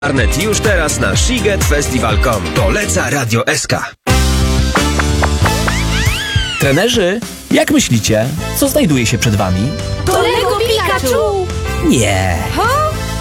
Internet już teraz na shigetfestival.com. Poleca Radio SK. Trenerzy, jak myślicie, co znajduje się przed wami? To Lego Pikachu! Nie. Ha?